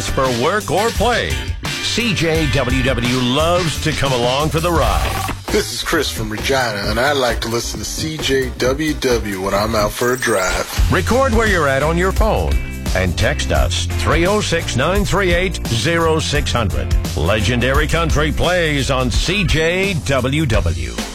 us for work or play. CJWW loves to come along for the ride. This is Chris from Regina, and I like to listen to CJWW when I'm out for a drive. Record where you're at on your phone and text us 306-938-0600. Legendary Country plays on CJWW.